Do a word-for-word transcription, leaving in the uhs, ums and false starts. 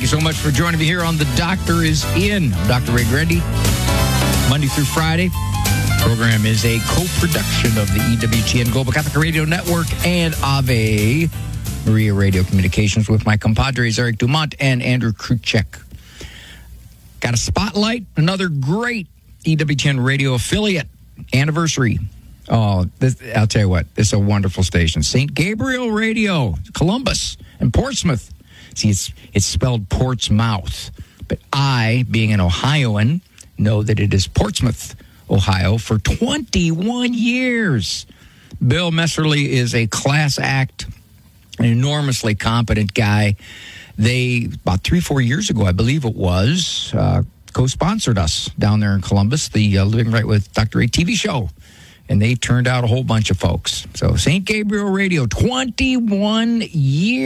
you so much for joining me here on The Doctor is In. I'm Doctor Ray Grundy, Monday through Friday. The program is a co-production of the E W T N Global Catholic Radio Network and Ave Maria Radio Communications with my compadres Eric Dumont and Andrew Kruchek. Got a spotlight, another great E W T N radio affiliate anniversary. Oh, this, I'll tell you what, it's a wonderful station. Saint Gabriel Radio, Columbus and Portsmouth. See, it's it's spelled Portsmouth, but I, being an Ohioan, know that it is Portsmouth, Ohio, for twenty-one years. Bill Messerly is a class act, an enormously competent guy. They, about three, four years ago, I believe it was, uh, co-sponsored us down there in Columbus, the uh, Living Right with Doctor A T V show. And they turned out a whole bunch of folks. So Saint Gabriel Radio, twenty-one years.